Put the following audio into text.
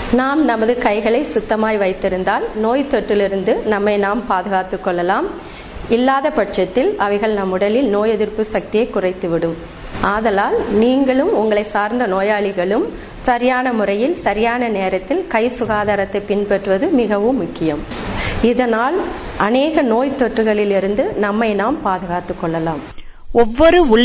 நாம் நமது கைகளை சுத்தமாய் வைத்திருந்தால் நோய் தொற்றிலிருந்து நம்மை நாம் பாதுகாத்துக் கொள்ளலாம். இல்லாத பட்சத்தில் அவைகள் நம் உடலில் நோய் எதிர்ப்பு சக்தியை குறைத்துவிடும். ஆதலால் நீங்களும் உங்களை சார்ந்த நோயாளிகளும் சரியான முறையில் சரியான நேரத்தில் கை சுகாதாரத்தை பின்பற்றுவது மிகவும் முக்கியம். இதனால் அநேக நோய் தொற்றுகளில் இருந்து நம்மை நாம் பாதுகாத்துக் கொள்ளலாம். ஒவ்வொரு